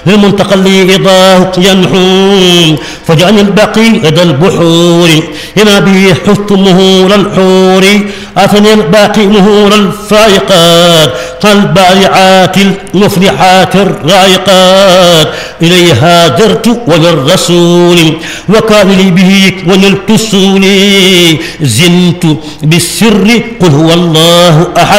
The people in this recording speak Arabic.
للمنتقى اللي رضاه ينحو فجعل الباقي لدى البحور إذا به حفت مهول الحور أثني الباقي مهول الفائقات كالبارعات المفلحات الرائقات إليها درت وللرسول وكان لي به ونلت السول زنت بالسر قل هو الله أحد